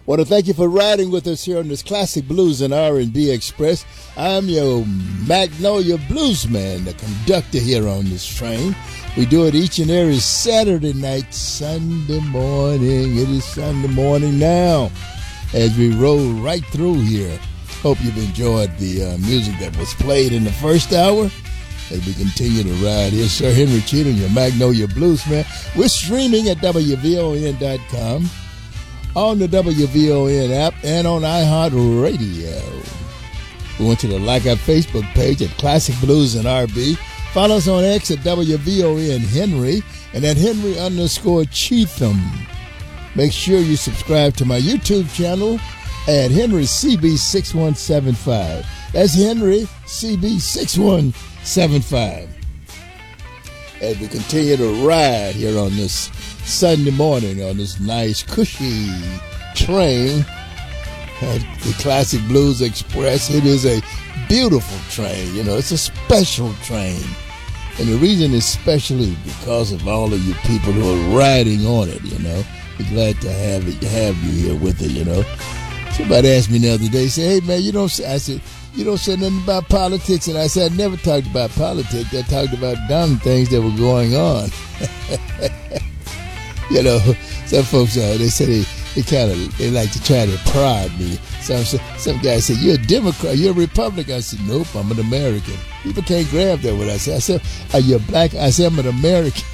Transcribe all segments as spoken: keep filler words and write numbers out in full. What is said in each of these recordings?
Want to thank you for riding with us here on this Classic Blues and R and B Express. I'm your Magnolia Bluesman, the conductor here on this train. We do it each and every Saturday night, Sunday morning. It is Sunday morning now as we roll right through here. Hope you've enjoyed the uh, music that was played in the first hour as we continue to ride here. Sir Henry Cheatham, your Magnolia Bluesman. We're streaming at W V O N dot com. on the W V O N app, and on iHeartRadio. We want you to like our Facebook page at Classic Blues and R B. Follow us on X at W V O N Henry and at Henry underscore Cheatham. Make sure you subscribe to my YouTube channel at Henry C B six one seven five. That's Henry C B six one seven five. As we continue to ride here on this Sunday morning on this nice, cushy train at the Classic Blues Express. It is a beautiful train. You know, it's a special train. And the reason it's special is because of all of you people who are riding on it, you know. We're glad to have it, have you here with it, you know. Somebody asked me the other day, say, hey, man, you don't say, I said, you don't say nothing about politics. And I said, I never talked about politics. I talked about dumb things that were going on. You know, some folks, uh, they say they, they kind of, they like to try to prod me. Some some guy said, you're a Democrat, you're a Republican. I said, nope, I'm an American. People can't grab that what I said. I said, are you black? I said, I'm an American.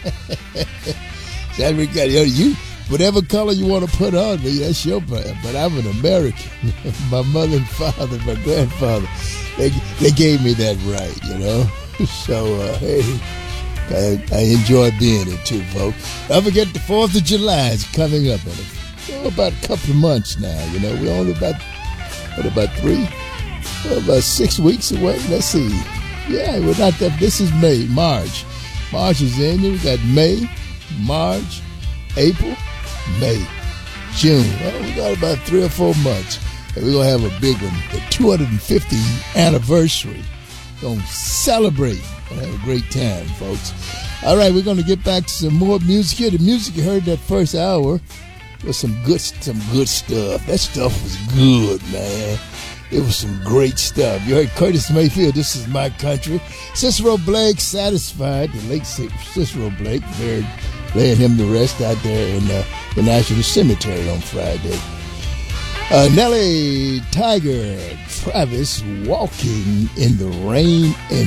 So you know, you, whatever color you want to put on me, that's your problem. But I'm an American. My mother and father, my grandfather, they, they gave me that right, you know. So, uh, hey. I, I enjoy being it too, folks. Don't forget the fourth of July is coming up in a, oh, about a couple of months now. You know, we're only about, what, about three? Oh, about six weeks away. Let's see. Yeah, we're not that. This is May, March. March is in. We got May, March, April, May, June. Well, we got about three or four months. And we're going to have a big one, the two hundred fiftieth anniversary. Going to celebrate. Gonna have a great time, folks. All right, we're going to get back to some more music here. The music you heard that first hour was some good, some good stuff. That stuff was good, man. It was some great stuff. You heard Curtis Mayfield, This Is My Country. Cicero Blake, Satisfied. The late Cicero Blake, buried, laying him to rest out there in uh, the National Cemetery on Friday. Uh, Nelly Tiger Travis, Walking in the Rain in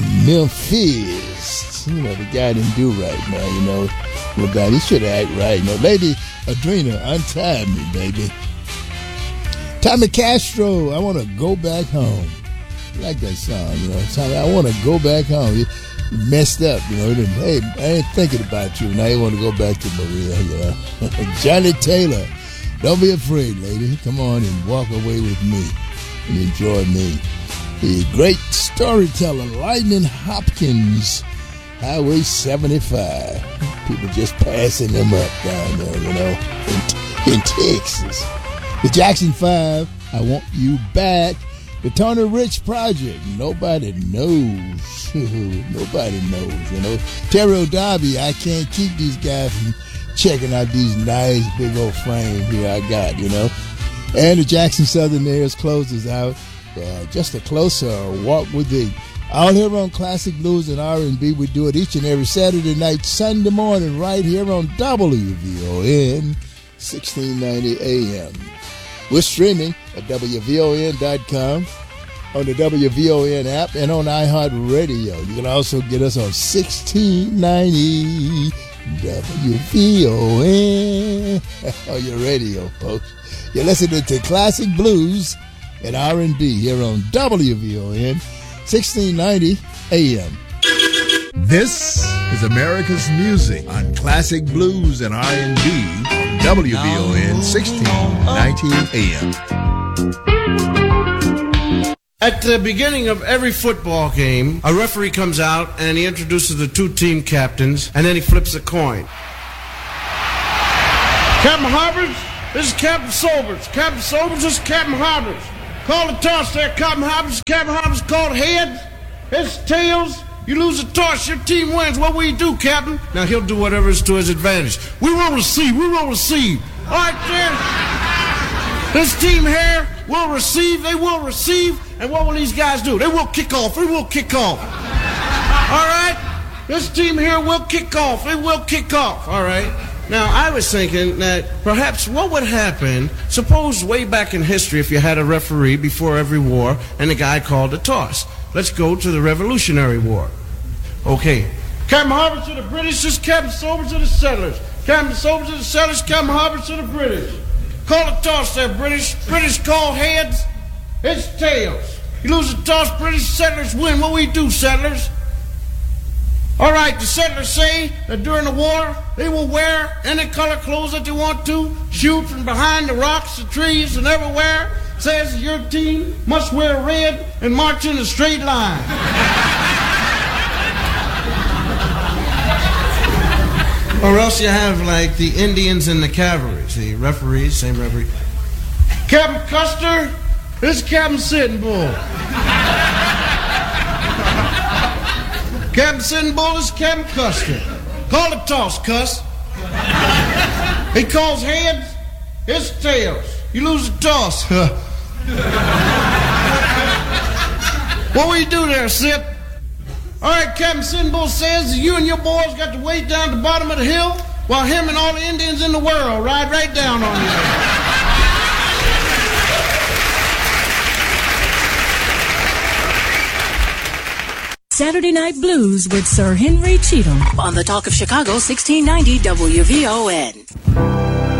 Memphis. You know, the guy didn't do right, man, you know. Well, God, he should have acted right. You know, Lady Adrena, Untie Me, baby. Tommy Castro, I Want to Go Back Home. I like that song, you know. Tommy, I want to go back home. You messed up, you know. Hey, I ain't thinking about you. Now you want to go back to Maria, you know. Johnny Taylor. Don't be afraid, lady. Come on and walk away with me and enjoy me. The great storyteller, Lightning Hopkins, Highway seventy-five. People just passing them up down there, you know, in, in Texas. The Jackson five, I Want You Back. The Tony Rich Project, Nobody Knows. Nobody knows, you know. Terry O'Darby, I Can't Keep These Guys from Checking Out These nice big old frames here I got, you know. And the Jackson Southern Airs closes out. Uh, just a closer walk with thee. All here on Classic Blues and R and B. We do it each and every Saturday night, Sunday morning, right here on W V O N, sixteen ninety A M. We're streaming at W V O N dot com, on the W V O N app, and on iHeartRadio. You can also get us on sixteen ninety W V O N on your radio, folks. You're listening to Classic Blues and R and B here on W V O N, sixteen ninety A M. This is America's Music on Classic Blues and R and B on W V O N, sixteen ninety A M. At the beginning of every football game, a referee comes out and he introduces the two team captains, and then he flips a coin. Captain Harbers, this is Captain Sobers. Captain Sobers, this is Captain Harbers. Call the toss there, Captain Harbers. Captain Harbers called heads. It's tails. You lose the toss, your team wins. What will you do, Captain? Now he'll do whatever is to his advantage. We won't receive. We won't receive. All right, then. This team here will receive, they will receive, and what will these guys do? They will kick off, they will kick off. All right? This team here will kick off, they will kick off, all right? Now, I was thinking that perhaps what would happen, suppose way back in history if you had a referee before every war and the guy called a toss. Let's go to the Revolutionary War. Okay. Captain Harvard to the British, this Captain Sobers to the settlers. Captain Sobers to the settlers, Captain Harvard to the British. Call a toss there, British. British call heads, it's tails. You lose the toss, British settlers win. What we do, settlers? All right, the settlers say that during the war, they will wear any color clothes that they want to, shoot from behind the rocks, the trees, and everywhere. Says your team must wear red and march in a straight line. Or else you have like the Indians and the cavalry. See, referees, same referee. Captain Custer, this is Captain Sitting Bull. Captain Sitting Bull is Captain Custer. Call the toss, Cuss. He calls heads, it's tails. You lose the toss. What will you do there, Sip? All right, Captain Sitting Bull says you and your boys got to wait down at the bottom of the hill while him and all the Indians in the world ride right down on you. Saturday Night Blues with Sir Henry Cheatham on the Talk of Chicago sixteen ninety W V O N.